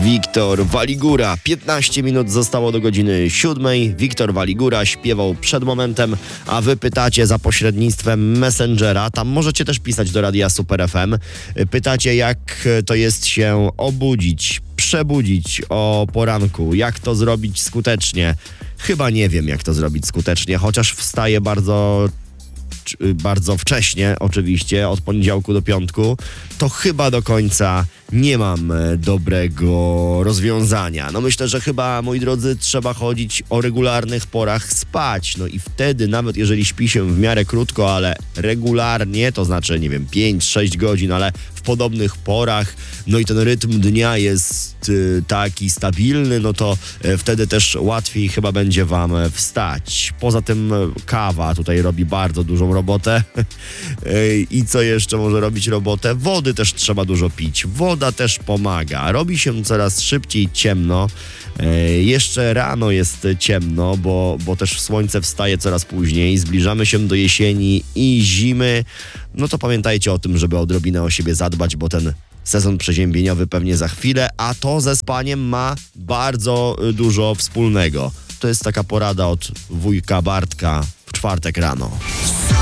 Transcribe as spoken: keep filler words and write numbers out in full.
Wiktor Waligura. piętnaście minut zostało do godziny siódmej. Wiktor Waligura śpiewał przed momentem, a wy pytacie za pośrednictwem Messengera. Tam możecie też pisać do Radia Super F M. Pytacie, jak to jest się obudzić, przebudzić o poranku, jak to zrobić skutecznie. Chyba nie wiem, jak to zrobić skutecznie, chociaż wstaję bardzo bardzo wcześnie, oczywiście, od poniedziałku do piątku, to chyba do końca nie mam dobrego rozwiązania. No myślę, że chyba, moi drodzy, trzeba chodzić o regularnych porach spać. No i wtedy, nawet jeżeli śpi się w miarę krótko, ale regularnie, to znaczy, nie wiem, pięć sześć godzin, ale w podobnych porach, no i ten rytm dnia jest y, taki stabilny, no to y, wtedy też łatwiej chyba będzie wam wstać. Poza tym y, kawa tutaj robi bardzo dużą robotę. y, I co jeszcze może robić robotę? Wody też trzeba dużo pić. Woda też pomaga. Robi się coraz szybciej ciemno. Y, jeszcze rano jest ciemno, bo, bo też słońce wstaje coraz później. Zbliżamy się do jesieni i zimy. No to pamiętajcie o tym, żeby odrobinę o siebie zadbać, bo ten sezon przeziębieniowy pewnie za chwilę, a to ze spaniem ma bardzo dużo wspólnego. To jest taka porada od wujka Bartka w czwartek rano.